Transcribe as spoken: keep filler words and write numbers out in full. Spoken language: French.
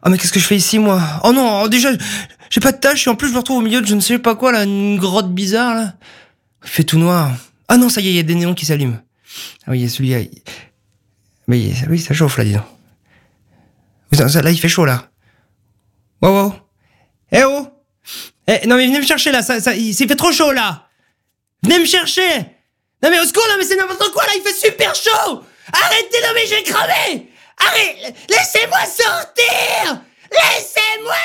Oh mais qu'est-ce que je fais ici moi? Oh non, oh, déjà j'ai pas de tâche et en plus je me retrouve au milieu de je ne sais pas quoi là, une grotte bizarre là. Il fait tout noir. Ah non, ça y est, il y a des néons qui s'allument. Ah oui, il y a celui-là. Mais oui, ça chauffe là, dis donc. Là, il fait chaud là. Wow, wow. Eh oh! Eh, non mais venez me chercher là, ça, ça, il s'est fait trop chaud là! Venez me chercher! Non mais au secours, non mais c'est n'importe quoi là, il fait super chaud! Arrêtez, non mais je vais crever! Arrêtez! Laissez-moi sortir! Laissez-moi